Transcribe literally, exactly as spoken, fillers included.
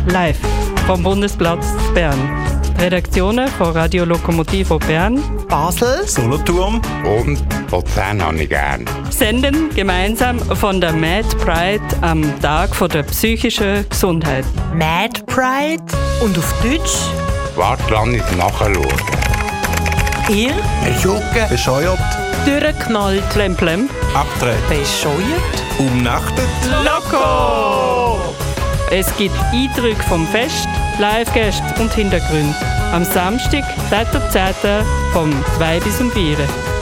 live vom Bundesplatz Bern. Redaktionen von Radio Lokomotivo Bern, Basel, Solothurn und Luzern habe ich gern. Senden gemeinsam von der Mad Pride am Tag von der psychischen Gesundheit. Mad Pride und auf Deutsch Warte, lass ich nachschauen. ihr Schucke, bescheuert, durchgeknallt, Plemplem. abgedreht, bescheuert, umnachtet. Loco! Es gibt Eindrücke vom Fest, Live-Gäste und Hintergründe. Am Samstag, zweiten zehnten vom zwei bis um vier.